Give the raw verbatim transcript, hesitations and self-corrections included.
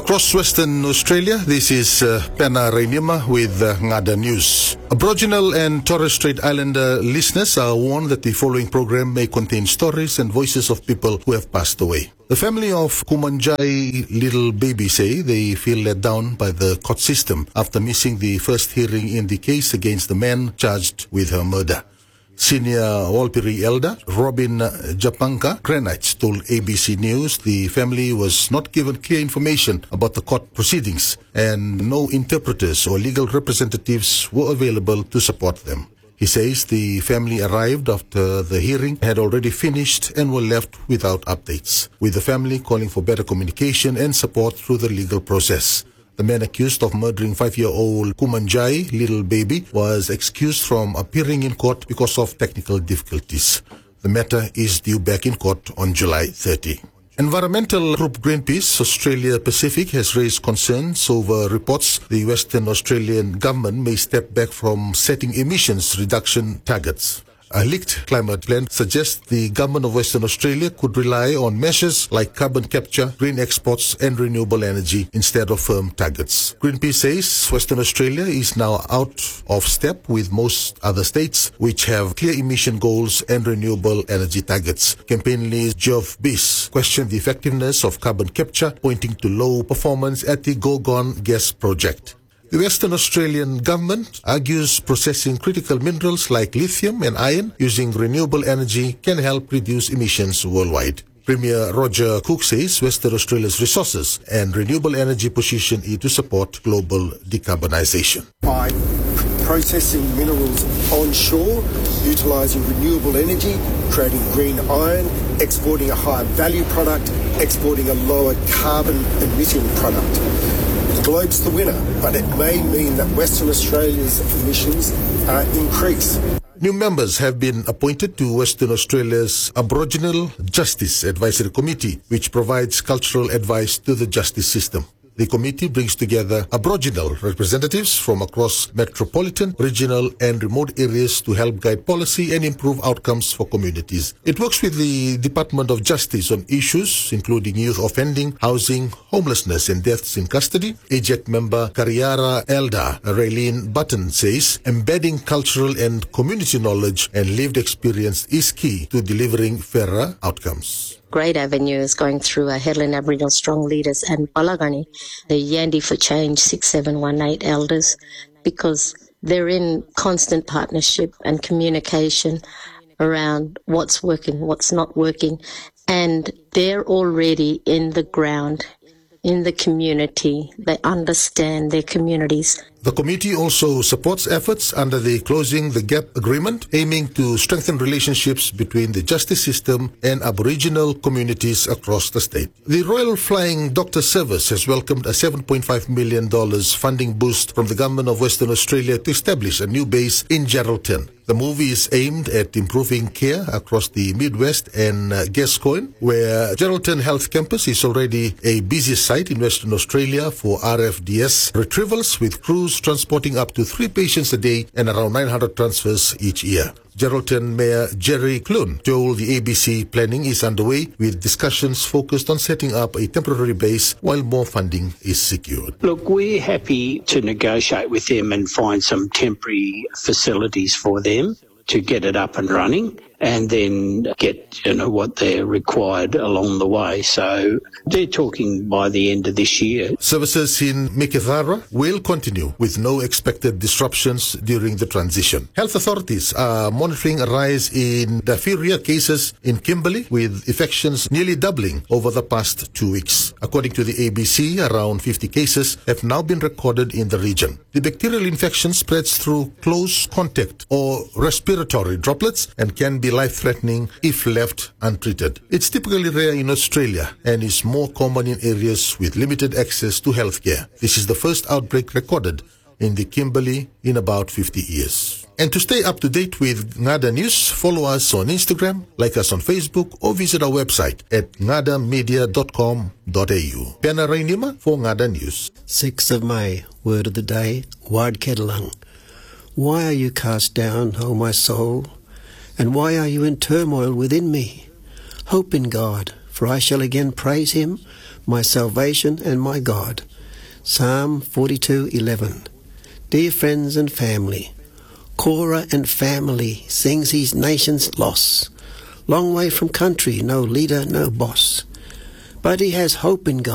Across Western Australia, this is uh, Pena Rainima with uh, Ngada News. Aboriginal and Torres Strait Islander listeners are warned that the following program may contain stories and voices of people who have passed away. The family of Kumanjai little baby say they feel let down by the court system after missing the first hearing in the case against the man charged with her murder. Senior Walpiri elder Robin Japanka Granites told A B C News the family was not given clear information about the court proceedings and no interpreters or legal representatives were available to support them. He says the family arrived after the hearing had already finished and were left without updates, with the family calling for better communication and support through the legal process. The man accused of murdering five-year-old Kumanjai little baby was excused from appearing in court because of technical difficulties. The matter is due back in court on July thirtieth. Environmental group Greenpeace Australia Pacific has raised concerns over reports the Western Australian government may step back from setting emissions reduction targets. A leaked climate plan suggests the government of Western Australia could rely on measures like carbon capture, green exports and renewable energy instead of firm targets. Greenpeace says Western Australia is now out of step with most other states which have clear emission goals and renewable energy targets. Campaign leader Geoff Biss questioned the effectiveness of carbon capture, pointing to low performance at the Gorgon gas project. The Western Australian government argues processing critical minerals like lithium and iron using renewable energy can help reduce emissions worldwide. Premier Roger Cook says Western Australia's resources and renewable energy position is to support global decarbonisation. By processing minerals onshore, utilising renewable energy, creating green iron, exporting a higher value product, exporting a lower carbon emitting product. The globe's the winner, but it may mean that Western Australia's emissions uh, increase. New members have been appointed to Western Australia's Aboriginal Justice Advisory Committee, which provides cultural advice to the justice system. The committee brings together Aboriginal representatives from across metropolitan, regional and remote areas to help guide policy and improve outcomes for communities. It works with the Department of Justice on issues including youth offending, housing, homelessness and deaths in custody. A J A C member Kariara Elder Raylene Button says embedding cultural and community knowledge and lived experience is key to delivering fairer outcomes. Great avenues going through our Headland Aboriginal Strong Leaders and Balagani, the Yandi for Change six seven one eight elders, because they're in constant partnership and communication around what's working, what's not working, and they're already in the ground, in the community. They understand their communities. The committee also supports efforts under the Closing the Gap Agreement, aiming to strengthen relationships between the justice system and Aboriginal communities across the state. The Royal Flying Doctor Service has welcomed a seven point five million dollars funding boost from the Government of Western Australia to establish a new base in Geraldton. The move is aimed at improving care across the Midwest and uh, Gascoyne, where Geraldton Health Campus is already a busy site in Western Australia for R F D S retrievals, with crews transporting up to three patients a day and around nine hundred transfers each year. Geraldton Mayor Jerry Clune told the A B C planning is underway, with discussions focused on setting up a temporary base while more funding is secured. Look, we're happy to negotiate with them and find some temporary facilities for them to get it up and running, and then get, you know, what they're required along the way. So they're talking by the end of this year. Services in Mikithara will continue with no expected disruptions during the transition. Health authorities are monitoring a rise in diphtheria cases in Kimberley, with infections nearly doubling over the past two weeks. According to the A B C, around fifty cases have now been recorded in the region. The bacterial infection spreads through close contact or respiratory droplets and can be life-threatening if left untreated. It's typically rare in Australia and is more common in areas with limited access to healthcare. This is the first outbreak recorded in the Kimberley in about fifty years. And to stay up to date with Ngada News, follow us on Instagram, like us on Facebook, or visit our website at ngada media dot com dot a u. Pena Rainima for Ngada News. sixth of May, word of the day, Ward Kedalang. Why are you cast down, O my soul? And why are you in turmoil within me? Hope in God, for I shall again praise him, my salvation and my God. Psalm forty-two eleven. Dear friends and family, Korah and family sings his nation's loss. Long way from country, no leader, no boss. But he has hope in God.